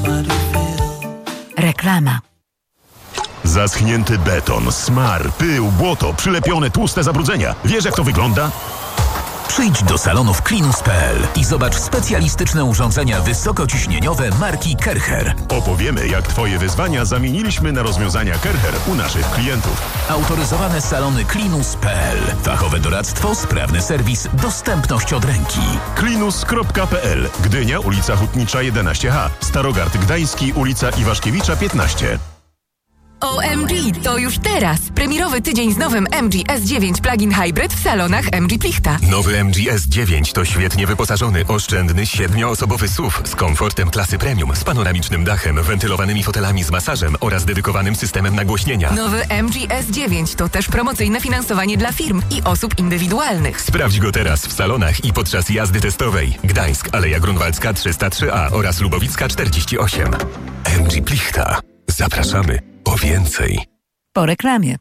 Reklama. Zaschnięty beton, smar, pył, błoto, przylepione tłuste zabrudzenia. Wiesz, jak to wygląda? Przyjdź do salonów Klinus.pl i zobacz specjalistyczne urządzenia wysokociśnieniowe marki Kercher. Opowiemy, jak Twoje wyzwania zamieniliśmy na rozwiązania Kercher u naszych klientów. Autoryzowane salony Klinus.pl. Fachowe doradztwo, sprawny serwis, dostępność od ręki. Klinus.pl. Gdynia, ulica Hutnicza 11H. Starogard Gdański, ulica Iwaszkiewicza 15. OMG, to już teraz! Premierowy tydzień z nowym MG S9 Plug-in Hybrid w salonach MG Plichta. Nowy MG S9 to świetnie wyposażony, oszczędny, 7-osobowy SUV z komfortem klasy premium, z panoramicznym dachem, wentylowanymi fotelami z masażem oraz dedykowanym systemem nagłośnienia. Nowy MG S9 to też promocyjne finansowanie dla firm i osób indywidualnych. Sprawdź go teraz w salonach i podczas jazdy testowej. Gdańsk, Aleja Grunwaldzka 303A oraz Lubowicka 48. MG Plichta. Zapraszamy po więcej. Po reklamie.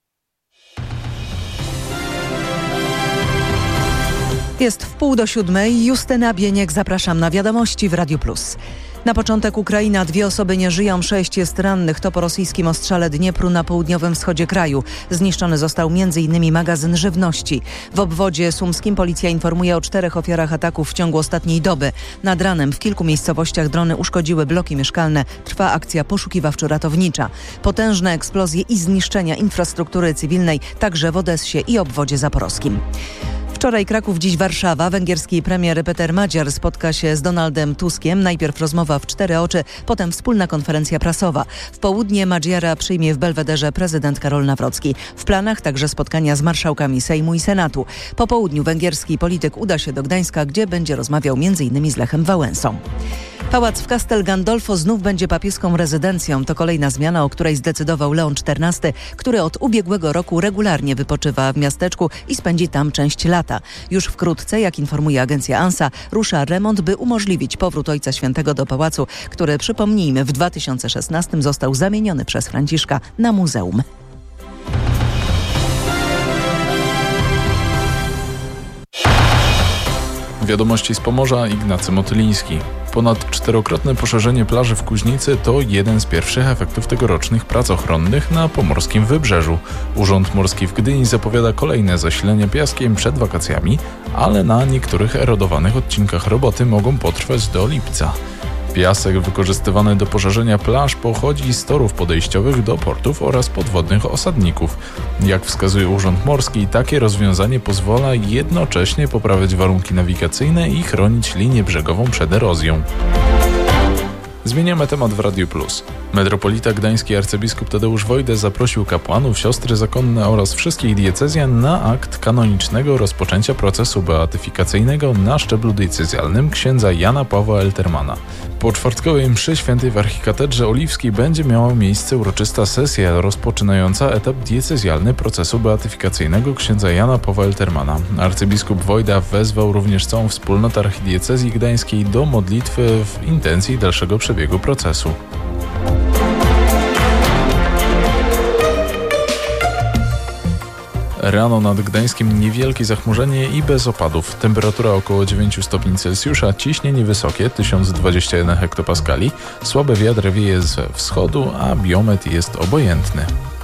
Jest 6:30. Justyna Bieniek, zapraszam na wiadomości w Radiu Plus. Na początek Ukraina, 2 osoby nie żyją, 6 jest rannych. To po rosyjskim ostrzale Dniepru na południowym wschodzie kraju. Zniszczony został m.in. magazyn żywności. W obwodzie sumskim policja informuje o 4 ofiarach ataków w ciągu ostatniej doby. Nad ranem w kilku miejscowościach drony uszkodziły bloki mieszkalne. Trwa akcja poszukiwawczo-ratownicza. Potężne eksplozje i zniszczenia infrastruktury cywilnej także w Odessie i obwodzie zaporowskim. Wczoraj Kraków, dziś Warszawa. Węgierski premier Peter Magyar spotka się z Donaldem Tuskiem. Najpierw rozmowa w 4 oczy, potem wspólna konferencja prasowa. W południe Magyara przyjmie w Belwederze prezydent Karol Nawrocki. W planach także spotkania z marszałkami Sejmu i Senatu. Po południu węgierski polityk uda się do Gdańska, gdzie będzie rozmawiał m.in. z Lechem Wałęsą. Pałac w Castel Gandolfo znów będzie papieską rezydencją. To kolejna zmiana, o której zdecydował Leon XIV, który od ubiegłego roku regularnie wypoczywa w miasteczku i spędzi tam część lata. Już wkrótce, jak informuje agencja ANSA, rusza remont, by umożliwić powrót Ojca Świętego do pałacu, który, przypomnijmy, w 2016 został zamieniony przez Franciszka na muzeum. Wiadomości z Pomorza, Ignacy Motyliński. Ponad 4-krotne poszerzenie plaży w Kuźnicy to jeden z pierwszych efektów tegorocznych prac ochronnych na pomorskim wybrzeżu. Urząd Morski w Gdyni zapowiada kolejne zasilenie piaskiem przed wakacjami, ale na niektórych erodowanych odcinkach roboty mogą potrwać do lipca. Piasek wykorzystywany do poszerzenia plaż pochodzi z torów podejściowych do portów oraz podwodnych osadników. Jak wskazuje Urząd Morski, takie rozwiązanie pozwala jednocześnie poprawiać warunki nawigacyjne i chronić linię brzegową przed erozją. Zmieniamy temat w Radiu Plus. Metropolita gdański arcybiskup Tadeusz Wojdę zaprosił kapłanów, siostry zakonne oraz wszystkich diecezjan na akt kanonicznego rozpoczęcia procesu beatyfikacyjnego na szczeblu diecezjalnym księdza Jana Pawła Eltermana. Po czwartkowej mszy świętej w Archikatedrze Oliwskiej będzie miała miejsce uroczysta sesja rozpoczynająca etap diecezjalny procesu beatyfikacyjnego księdza Jana Pawła Eltermana. Arcybiskup Wojda wezwał również całą wspólnotę archidiecezji gdańskiej do modlitwy w intencji dalszego przebiegu procesu. Rano nad Gdańskim niewielkie zachmurzenie i bez opadów. Temperatura około 9 stopni Celsjusza, ciśnienie wysokie 1021 hektopaskali, słaby wiatr wieje z wschodu, a biometr jest obojętny.